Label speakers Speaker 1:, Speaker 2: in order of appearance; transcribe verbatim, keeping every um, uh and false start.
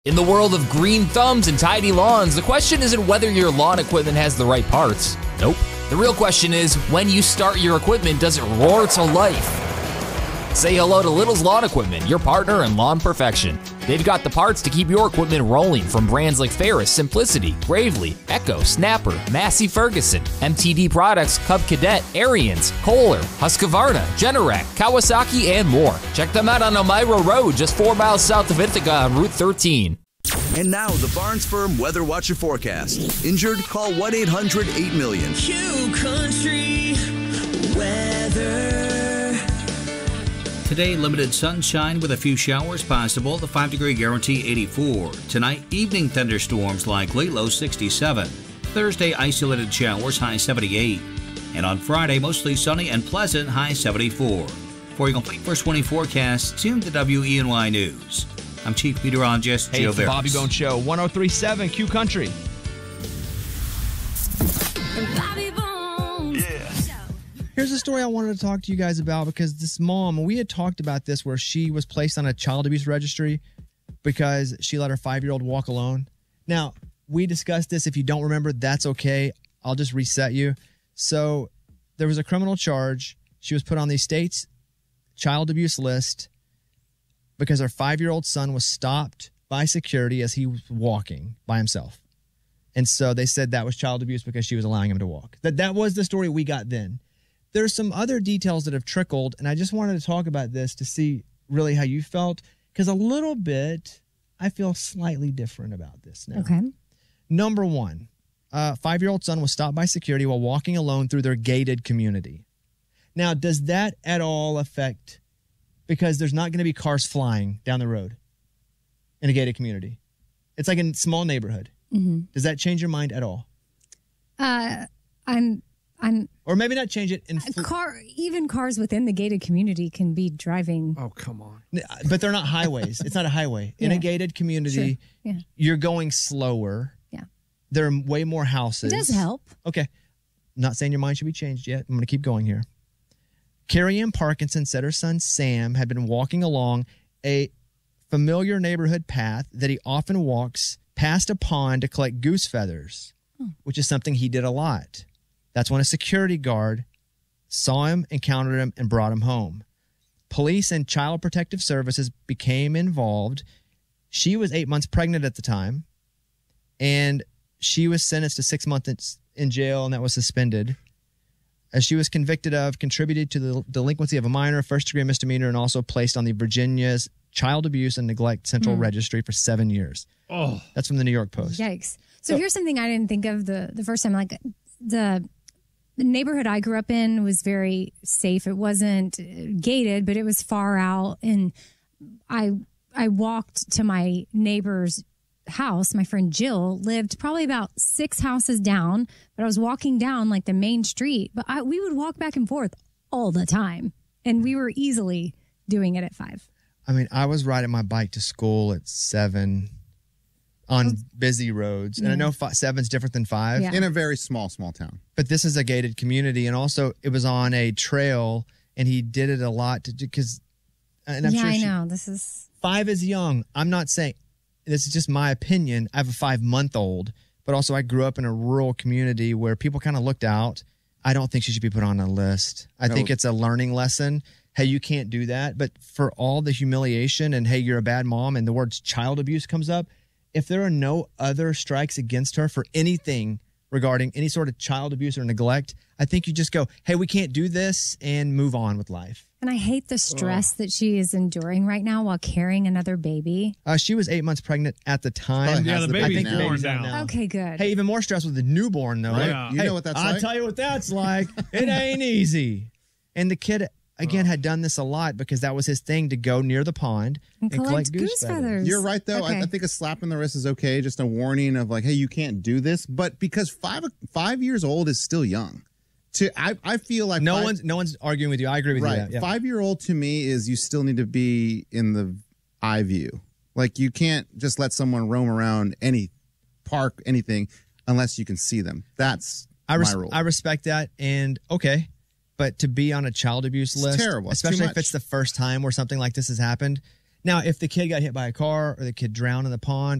Speaker 1: In the world of green thumbs and tidy lawns, the question isn't whether your lawn equipment has the right parts. Nope. The real question is, when you start your equipment, does it roar to life? Say hello to Little's Lawn Equipment, your partner in lawn perfection. They've got the parts to keep your equipment rolling from brands like Ferris, Simplicity, Gravely, Echo, Snapper, Massey Ferguson, M T D Products, Cub Cadet, Ariens, Kohler, Husqvarna, Generac, Kawasaki, and more. Check them out on Elmira Road, just four miles south of Ithaca on Route thirteen.
Speaker 2: And now the Barnes Firm Weather Watcher forecast. Injured? Call one eight hundred eight million.
Speaker 3: Q Country Weather.
Speaker 4: Today, limited sunshine with a few showers possible. The five degree guarantee eighty-four. Tonight, evening thunderstorms likely, low sixty-seven. Thursday, isolated showers, high seventy-eight. And on Friday, mostly sunny and pleasant, high seventy-four. For your complete first twenty forecast, tune to W E N Y News. I'm Chief Meteorologist
Speaker 5: Hey,
Speaker 4: Joe
Speaker 5: it's the
Speaker 4: Barris.
Speaker 5: Bobby Bone Show, one oh three point seven Q Country.
Speaker 3: Bobby Bones.
Speaker 2: Yeah.
Speaker 6: Here's a story I wanted to talk to you guys about because this mom, we had talked about this where she was placed on a child abuse registry because she let her five-year-old walk alone. Now, we discussed this. If you don't remember, that's okay. I'll just reset you. So there was a criminal charge. She was put on the state's child abuse list because her five-year-old son was stopped by security as he was walking by himself. And so they said that was child abuse because she was allowing him to walk. That that was the story we got then. There's some other details that have trickled, and I just wanted to talk about this to see really how you felt, because a little bit, I feel slightly different about this now.
Speaker 7: Okay.
Speaker 6: Number one, a five-year-old son was stopped by security while walking alone through their gated community. Now, does that at all affect, because there's not going to be cars flying down the road in a gated community. It's like a small neighborhood.
Speaker 7: Mm-hmm.
Speaker 6: Does that change your mind at all?
Speaker 7: Uh, I'm, I'm.
Speaker 6: Or maybe not change it. In fl-
Speaker 7: car, even cars within the gated community can be driving.
Speaker 5: Oh, come on.
Speaker 6: But they're not highways. It's not a highway. In
Speaker 7: Yeah.
Speaker 6: a gated community,
Speaker 7: Sure. Yeah.
Speaker 6: you're going slower.
Speaker 7: Yeah.
Speaker 6: There are way more houses.
Speaker 7: It does help.
Speaker 6: Okay. Not saying your mind should be changed yet. I'm going to keep going here. Carrie Ann Parkinson said her son Sam had been walking along a familiar neighborhood path that he often walks past a pond to collect goose feathers,
Speaker 7: Hmm.
Speaker 6: which is something he did a lot. That's when a security guard saw him, encountered him, and brought him home. Police and Child Protective Services became involved. She was eight months pregnant at the time, and she was sentenced to six months in jail, and that was suspended. As she was convicted of contributed to the delinquency of a minor, first-degree misdemeanor, and also placed on the Virginia's Child Abuse and Neglect Central
Speaker 7: Hmm.
Speaker 6: Registry for seven years.
Speaker 5: Oh,
Speaker 6: That's from the New York Post.
Speaker 7: Yikes. So
Speaker 6: So-
Speaker 7: here's something I didn't think of the, the first time. Like the, the neighborhood I grew up in was very safe. It wasn't gated, but it was far out. And I I walked to my neighbor's house. My friend Jill lived probably about six houses down, but I was walking down like the main street. But I, we would walk back and forth all the time. And we were easily doing it at five.
Speaker 6: I mean, I was riding my bike to school at seven on busy roads. And I know fi- seven's different than five.
Speaker 7: Yeah.
Speaker 8: In a very small, small town.
Speaker 6: But this is a gated community, and also it was on a trail, and he did it a lot to because. And I'm
Speaker 7: yeah,
Speaker 6: sure
Speaker 7: I
Speaker 6: she-
Speaker 7: know. This is.
Speaker 6: five is young. I'm not saying this is just my opinion. I have a five month old, but also I grew up in a rural community where people kind of looked out. I don't think she should be put on a list. I
Speaker 8: No.
Speaker 6: think it's a learning lesson. Hey, you can't do that. But for all the humiliation and hey, you're a bad mom, and the words child abuse comes up. If there are no other strikes against her for anything regarding any sort of child abuse or neglect, I think you just go, hey, we can't do this and move on with life.
Speaker 7: And I hate the stress that she is enduring right now while carrying another baby.
Speaker 6: Uh, she was eight months pregnant at the time.
Speaker 8: Probably
Speaker 5: Yeah,
Speaker 8: has
Speaker 5: the
Speaker 6: I
Speaker 5: baby's
Speaker 6: think the
Speaker 5: born
Speaker 6: baby's out
Speaker 5: now.
Speaker 6: now.
Speaker 7: Okay, good.
Speaker 6: Hey, even more stress with the newborn, though.
Speaker 8: Right.
Speaker 5: Yeah.
Speaker 8: You
Speaker 6: Hey,
Speaker 8: know what that's
Speaker 6: I'll
Speaker 8: like?
Speaker 6: tell you what that's like. It ain't easy. And the kid, again, had done this a lot because that was his thing to go near the pond
Speaker 7: And collect goose feathers.
Speaker 8: You're right, though.
Speaker 7: Okay.
Speaker 8: I, I think a slap in the wrist is okay. Just a warning of like, hey, you can't do this. But because five five years old is still young. To I, I feel like
Speaker 6: No
Speaker 8: five,
Speaker 6: one's no one's arguing with you. I agree with
Speaker 8: right.
Speaker 6: you. That, yeah.
Speaker 8: Five year old to me is you still need to be in the eye view. Like you can't just let someone roam around any park, anything, unless you can see them. That's
Speaker 6: I, res-
Speaker 8: my rule.
Speaker 6: I respect that. And okay, but to be on a child abuse
Speaker 8: It's
Speaker 6: list,
Speaker 8: terrible. It's too
Speaker 6: especially if
Speaker 8: much.
Speaker 6: it's the first time where something like this has happened. Now, if the kid got hit by a car or the kid drowned in the pond